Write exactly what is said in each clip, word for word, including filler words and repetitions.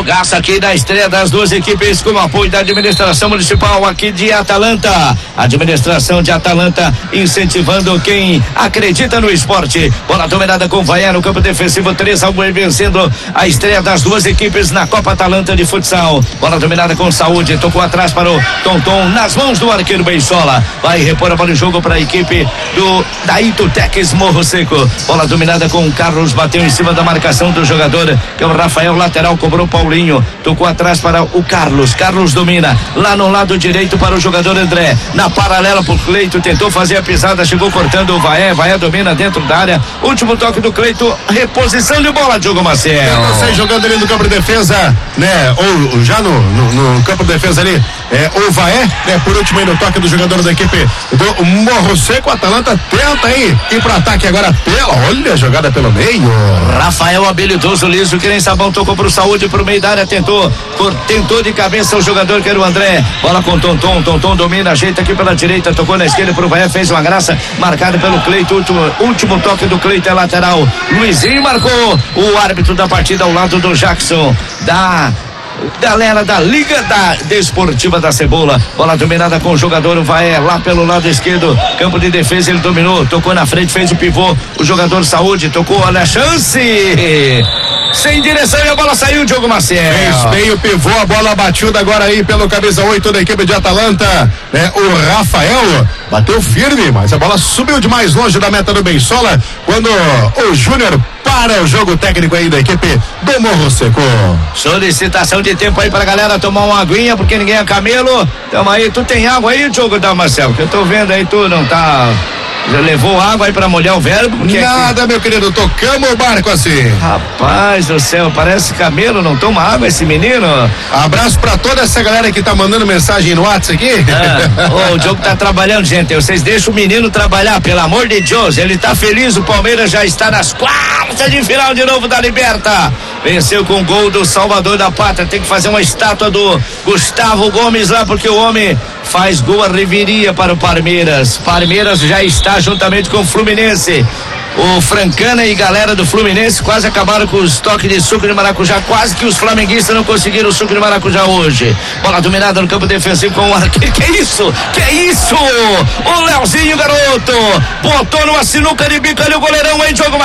Jogaço aqui da estreia das duas equipes com o apoio da administração municipal aqui de Atalanta. Administração de Atalanta incentivando quem acredita no esporte. Bola dominada com Vaé no campo defensivo, três a um, vencendo a estreia das duas equipes na Copa Atalanta de futsal. Bola dominada com Saúde, tocou atrás para o Tonton, nas mãos do arqueiro Bensola. Vai repor a bola em jogo para a equipe do da Itutex Morro Seco. Bola dominada com o Carlos, bateu em cima da marcação do jogador, que é o Rafael, lateral, cobrou Paulinho, tocou atrás para o Carlos. Carlos domina lá no lado direito para o jogador André, na paralela pro Cleito, tentou fazer a pisada, chegou cortando o Vaé. Vaé domina dentro da área, último toque do Cleito, reposição de bola, Diogo Maciel. Você jogando ali no campo de defesa, né? Ou já no, no, no campo de defesa ali, é, o Vaé, né? Por último aí no toque do jogador da equipe do Morro Seco. A Atalanta tenta aí ir pro ataque agora pela, olha a jogada pelo meio. Rafael habilidoso, liso, que nem sabão, tocou pro Saúde, pro meio da área, tentou, por, tentou de cabeça o jogador que era o André, bola com Tonton, Tonton domina, ajeita aqui pela direita, tocou na esquerda pro Vaé, fez uma graça, marcado pelo Cleito, último, último toque do Cleito é lateral, Luizinho marcou, o árbitro da partida ao lado do Jackson, da galera da Liga da Desportiva da Cebola. Bola dominada com o jogador, vai lá pelo lado esquerdo, campo de defesa, ele dominou, tocou na frente, fez o pivô, o jogador Saúde, tocou, olha a chance, sem direção e a bola saiu, Diogo Maciel. Fez bem o pivô, a bola batida agora aí pelo camisa oito da equipe de Atalanta, né? O Rafael bateu firme, mas a bola subiu demais longe da meta do Bensola, quando o Júnior para o jogo técnico aí da equipe do Morro Seco. Solicitação de tempo aí pra galera tomar uma aguinha, porque ninguém é camelo. Tamo aí, tu tem água aí, Diogo da Marcelo? Que eu tô vendo aí, tu não tá... Já levou água aí pra molhar o verbo? Nada, é que... meu querido, tocamos o barco assim. Rapaz do céu, parece camelo, não toma água esse menino. Abraço pra toda essa galera que tá mandando mensagem no WhatsApp aqui. Ah, oh, o Diogo tá trabalhando, gente, vocês deixam o menino trabalhar, pelo amor de Deus, ele tá feliz, o Palmeiras já está nas quartas de final de novo da Liberta. Venceu com o gol do Salvador da Pátria, tem que fazer uma estátua do Gustavo Gomes lá, porque o homem faz gol, a reviria para o Palmeiras. Palmeiras já está juntamente com o Fluminense. O Francana e galera do Fluminense quase acabaram com os toques de suco de maracujá, quase que os flamenguistas não conseguiram o suco de maracujá hoje. Bola dominada no campo defensivo com o arqueiro. Que isso? Que isso? O Leozinho, garoto, botou numa sinuca de bico ali o goleirão aí, Diogo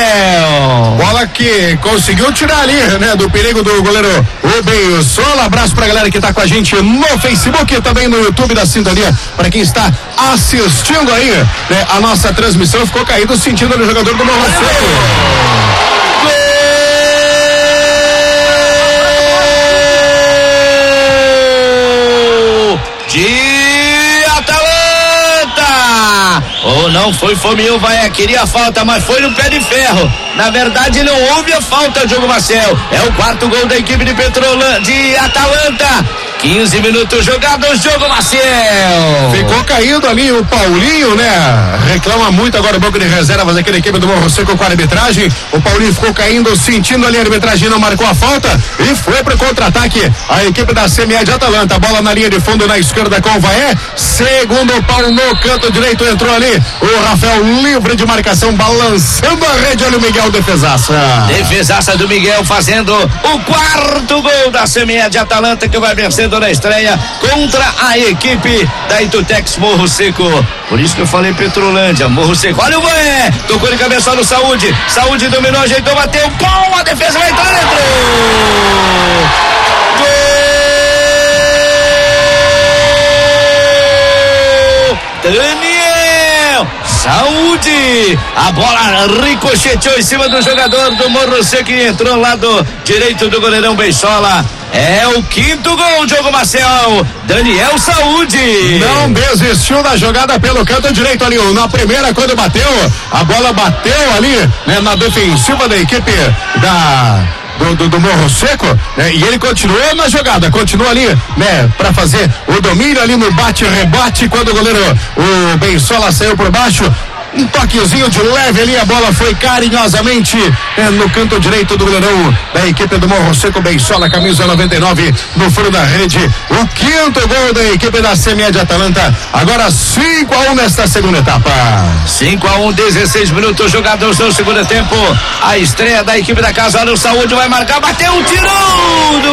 Maciel. Bola que conseguiu tirar ali, né, do perigo do goleiro o Bensola. Abraço pra galera que tá com a gente no Facebook e também no YouTube da Sintonia. Para quem está assistindo aí, né, a nossa transmissão, ficou caído sentindo o jogador do Morro Seco. Gol de Atalanta! Ou oh, não foi Fominho, vai, queria a falta, mas foi no pé de ferro. Na verdade não houve a falta, Diogo Marcel. É o quarto gol da equipe de Petrolã, de Atalanta. quinze minutos jogados, Diogo Maciel. Ficou caído ali o Paulinho, né? Reclama muito agora o banco de reservas aqui da equipe do Morro Seco com a arbitragem. O Paulinho ficou caindo, sentindo ali a arbitragem, não marcou a falta e foi pro contra-ataque. A equipe da C M E de Atalanta, bola na linha de fundo na esquerda com o Vaé. Segundo pau no canto direito, entrou ali o Rafael, livre de marcação, balançando a rede. Olha o Miguel, defesaça. Defesaça do Miguel fazendo o quarto gol da C M E de Atalanta, que vai vencendo na estreia contra a equipe da Itutex Morro Seco. Por isso que eu falei Petrolândia, Morro Seco. Olha o Vaé, tocou de cabeça no Saúde. Saúde dominou, ajeitou, bateu, pau, a defesa vai entrar dentro. Gol! Daniel Saúde, a bola ricocheteou em cima do jogador do Morro Seco e entrou lá do direito do goleirão Bensola. É o quinto gol, Diogo Marcel. Daniel Saúde não desistiu da jogada pelo canto direito ali. Na primeira, quando bateu, a bola bateu ali, né, na defensiva da equipe da Do, do, do Morro Seco, né? E ele continuou na jogada, continua ali, né, pra fazer o domínio ali no bate-rebate, quando o goleiro, o Bensola, saiu por baixo, um toquezinho de leve ali, a bola foi carinhosamente é, no canto direito do goleirão da equipe do Morro Seco, Bensola, camisa noventa e nove, no fundo da rede. O quinto gol da equipe da C M E de Atalanta, agora cinco a um nesta segunda etapa. cinco a um, dezesseis minutos jogados no segundo tempo. A estreia da equipe da casa, olha o Saúde, vai marcar, bateu, tirou!